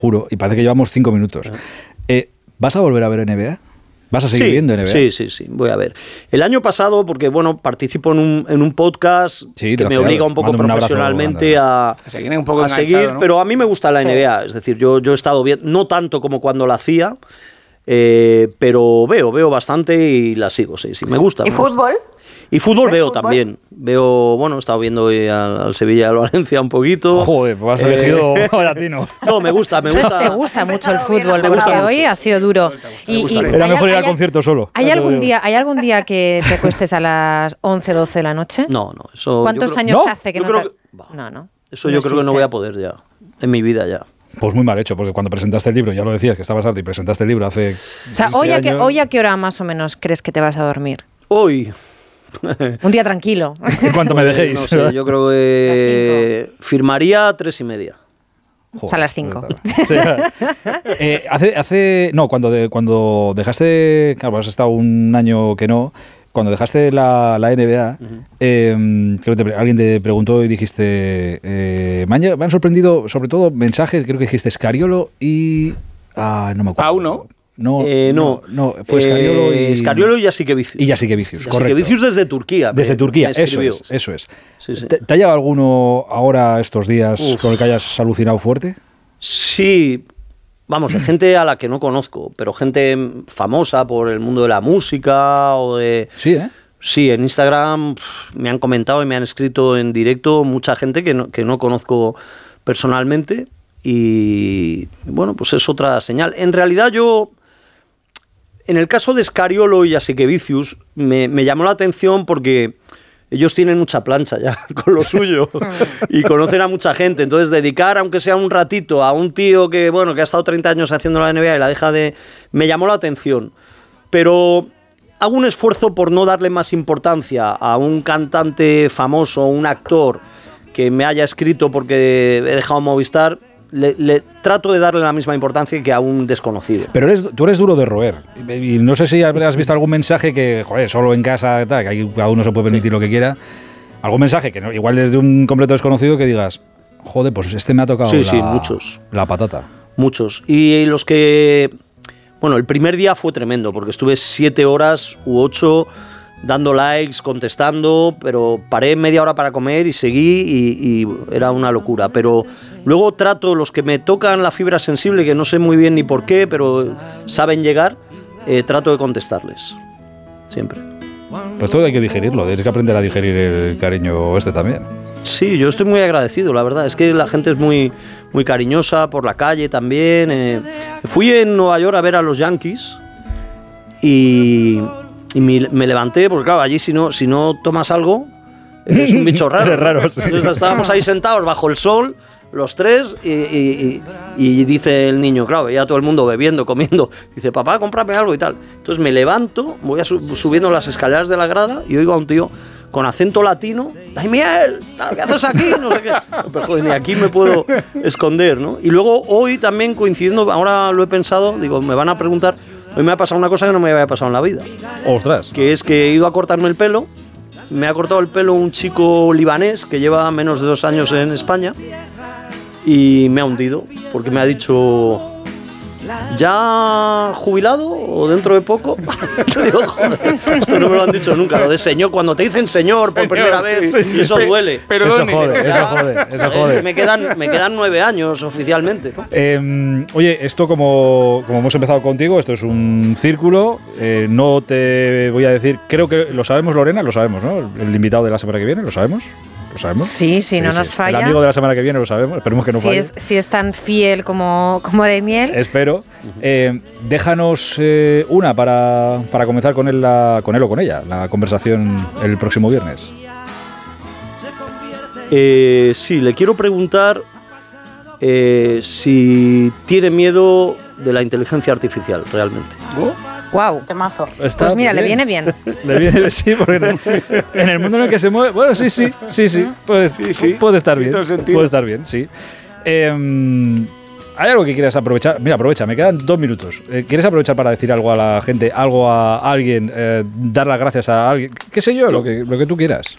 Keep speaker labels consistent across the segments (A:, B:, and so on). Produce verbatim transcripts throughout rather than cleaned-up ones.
A: juro, y parece que llevamos cinco minutos. Eh, ¿Vas a volver a ver N B A? ¿Vas a seguir
B: sí,
A: viendo N B A?
B: Sí, sí, sí, voy a ver. El año pasado, porque bueno, participo en un, en un podcast
A: sí,
B: que me obliga un poco
A: Mándame
B: profesionalmente
A: un
B: a,
C: a seguir, un poco
B: a seguir,
C: ¿no?
B: pero a mí me gusta la sí. N B A, es decir, yo, yo he estado viendo, no tanto como cuando la hacía, eh, pero veo, veo bastante y la sigo, sí, sí, me gusta.
D: ¿Y
B: me
D: fútbol?
B: Gusta. Y fútbol veo
D: fútbol?
B: también. Veo, bueno, he estado viendo al, al Sevilla y al Valencia un poquito.
A: Joder, pues has elegido eh, latino.
B: No, me gusta, me gusta.
E: Te gusta mucho el fútbol, porque hoy ha sido duro.
A: Y, y Era mejor ir al concierto solo.
E: ¿Hay algún día, ¿Hay algún día que te acuestes a las once, doce de la noche?
B: No, no. Eso
E: ¿Cuántos
B: creo,
E: años
B: ¿no?
E: hace que
B: yo
E: no
B: creo
E: te...
B: que,
E: No, no.
B: Eso
E: no
B: yo
E: existe.
B: creo que no voy a poder ya, en mi vida ya.
A: Pues muy mal hecho, porque cuando presentaste el libro, ya lo decías, que estabas alto y presentaste el libro hace...
E: O sea, ¿hoy a, qué, ¿hoy a qué hora más o menos crees que te vas a dormir?
B: Hoy...
E: Un día tranquilo.
A: En cuanto me dejéis.
B: No sé, yo creo que firmaría a tres y media.
E: Joder, o sea, a las cinco.
A: Sí. eh, hace, hace, no, cuando, de, cuando dejaste, claro, has estado un año que no, cuando dejaste la, la N B A, uh-huh. eh, creo que te, alguien te preguntó y dijiste, eh, me, han, me han sorprendido, sobre todo, mensajes, creo que dijiste Scariolo y... Ah, no me acuerdo.
C: ¿Pau no?
B: No, eh, no,
A: no, no, fue Scariolo
B: eh,
A: y...
B: Scariolo y Jasikevičius.
A: Y Jasikevičius, correcto.
B: Jasikevičius desde Turquía.
A: Desde
B: me,
A: Turquía,
B: me
A: eso es, eso es.
B: Sí, sí.
A: ¿Te, ¿Te ha llegado alguno ahora estos días Uf. con el que hayas alucinado fuerte?
B: Sí, vamos, de gente a la que no conozco, pero gente famosa por el mundo de la música o de...
A: Sí, ¿eh?
B: Sí, en Instagram pff, me han comentado y me han escrito en directo mucha gente que no, que no conozco personalmente y, bueno, pues es otra señal. En realidad yo... En el caso de Scariolo y Jasikevičius me, me llamó la atención porque ellos tienen mucha plancha ya con lo suyo y conocen a mucha gente. Entonces, dedicar, aunque sea un ratito, a un tío que, bueno, que ha estado treinta años haciendo la N B A y la deja de... Me llamó la atención. Pero hago un esfuerzo por no darle más importancia a un cantante famoso, un actor que me haya escrito porque he dejado Movistar... Le, le trato de darle la misma importancia que a un desconocido.
A: Pero eres, tú eres duro de roer. Y no sé si has visto algún mensaje que, joder, solo en casa, tal, que ahí cada uno se puede permitir sí. lo que quiera. Algún mensaje que no, igual es de un completo desconocido que digas, joder, pues este me ha tocado
B: sí,
A: la,
B: sí, muchos.
A: la patata.
B: Muchos. Y los que... Bueno, el primer día fue tremendo, porque estuve siete horas u ocho... dando likes, contestando, pero paré media hora para comer y seguí y, y era una locura. Pero luego trato, los que me tocan la fibra sensible, que no sé muy bien ni por qué, pero saben llegar, eh, trato de contestarles. Siempre.
A: Pues todo hay que digerirlo, tienes que aprender a digerir el cariño este también.
B: Sí, yo estoy muy agradecido, la verdad. Es que la gente es muy, muy cariñosa por la calle también. Eh, fui en Nueva York a ver a los Yankees y... Y me, me levanté, porque claro, allí si no, si no tomas algo, eres un bicho raro.
A: raro sí.
B: Entonces estábamos ahí sentados bajo el sol, los tres, y, y, y, y dice el niño, claro, veía a todo el mundo bebiendo, comiendo. Dice, papá, cómprame algo y tal. Entonces me levanto, voy a su, subiendo las escaleras de la grada y oigo a un tío con acento latino, ¡ay, miel! ¿Qué haces aquí? No sé qué. Pero joder, ni aquí me puedo esconder, ¿no? Y luego hoy también coincidiendo, ahora lo he pensado, digo, me van a preguntar... Hoy me ha pasado una cosa que no me había pasado en la vida.
A: ¡Ostras!
B: Que es que he ido a cortarme el pelo. Me ha cortado el pelo un chico libanés que lleva menos de dos años en España. Y me ha hundido. Porque me ha dicho... ¿Ya jubilado o dentro de poco? Te digo, joder, esto no me lo han dicho nunca. Lo de señor, cuando te dicen señor por primera vez, sí, sí, eso sí, duele.
A: Perdón, eso jode, eso jode, eso jode.
B: Me quedan, me quedan nueve años oficialmente, ¿no?
A: Eh, oye, esto como, como hemos empezado contigo, esto es un círculo. Eh, no te voy a decir, creo que lo sabemos, Lorena, lo sabemos, ¿no? El invitado de la semana que viene, ¿lo sabemos? ¿Lo sabemos?
E: Sí, sí, sí no sí. nos falla.
A: El amigo de la semana que viene lo sabemos, esperemos que no
E: si
A: falle.
E: Es, si es tan fiel como, como de miel.
A: Espero. Uh-huh. Eh, déjanos eh, una para, para comenzar con él, la, con él o con ella, la conversación el próximo viernes.
B: Eh, sí, le quiero preguntar eh, si tiene miedo de la inteligencia artificial, realmente.
E: ¿Oh? Wow, temazo.
A: Está
E: pues mira,
A: bien.
E: le viene bien.
A: Le viene sí, porque en el, en el mundo en el que se mueve, bueno, sí, sí, sí, sí, puede, sí, sí. puede estar bien, puede estar bien, sí. Eh, ¿Hay algo que quieras aprovechar? Mira, aprovecha, me quedan dos minutos. Eh, ¿Quieres aprovechar para decir algo a la gente, algo a alguien, eh, dar las gracias a alguien? ¿Qué sé yo? Lo que, lo que tú quieras.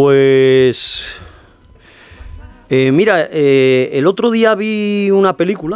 B: Pues... Eh, mira, eh, el otro día vi una película